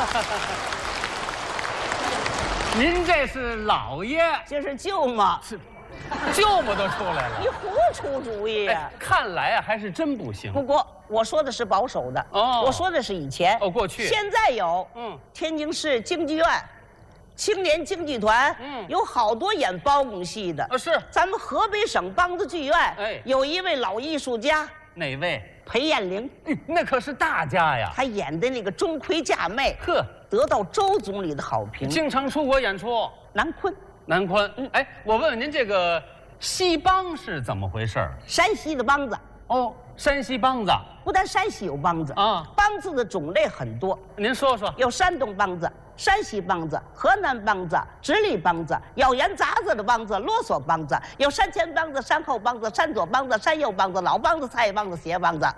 您这是老爷， 这是舅妈， 是舅母都出来了。 你胡出主意呀、 看来啊，还是真不行。 不过我说的是保守的， 哦我说的是以前， 过去。 现在有，天津市京剧院。青年京剧团，有好多演包公戏的。 是。 咱们河北省梆子剧院，有一位老艺术家。 哪位？ 裴艳玲。 那可是大家呀。 他演的那个钟馗嫁妹， 呵， 得到周总理的好评。 经常出国演出。 南昆。 南昆。我问问您，这个西梆是怎么回事？ 山西的梆子。 哦，山西梆子。 不但山西有梆子啊， 梆子的种类很多。 您说说。 有山东梆子、山西梆子、河南梆子、直隶梆子、咬言杂子的梆子、啰嗦梆子，有山前梆子、山后梆子、山左梆子、山右梆子、老梆子、菜梆子、斜梆子。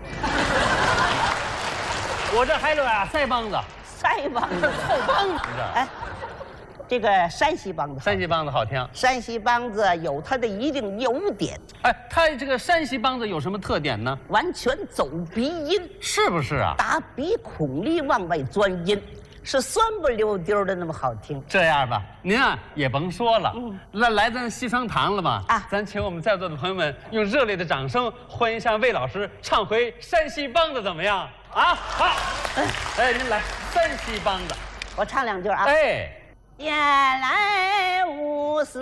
我这还有俩腮帮子， 腮帮子、 臭梆子。 这个山西梆子， 山西梆子好听。 山西梆子有它的一定优点。 它这个山西梆子有什么特点呢？ 完全走鼻音， 是不是啊？ 打鼻孔里往外钻音，是酸不溜丢的那么好听。 这样吧，您啊也甭说了，来咱西商堂了嘛咱请我们在座的朋友们用热烈的掌声欢迎一下魏老师唱回山西梆子，怎么样？好，您来山西梆子， 我唱两句啊。闲来无事，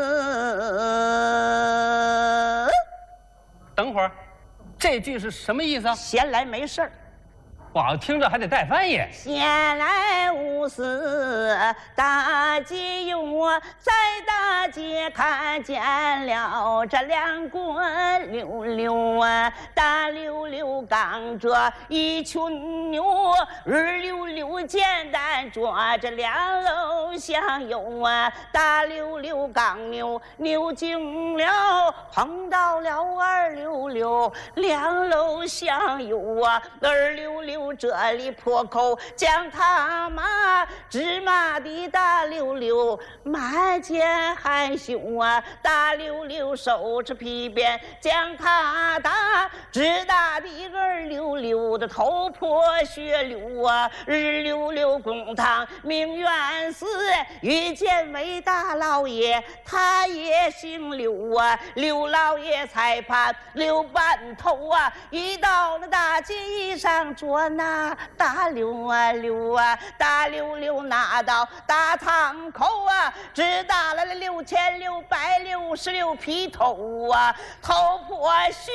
等会儿，这句是什么意思啊？ 闲来没事儿。 哇，听着还得带翻译。 闲来无事，大街有我在大街看见了这两滚溜溜大溜溜赶着一群牛，日溜溜简单捉这两楼相有大溜溜刚牛，牛精了碰到了二溜溜，两楼相有二溜溜。这里破口将他骂，芝麻的大溜溜满肩害羞大溜溜手持皮鞭将他打，直打的二溜溜的头破血流日溜溜公堂名媛寺遇见伟大老爷，他也姓刘刘老爷裁判刘半头一到那大街上捉那大溜溜大溜溜拿到大堂口只打了6666劈头头破血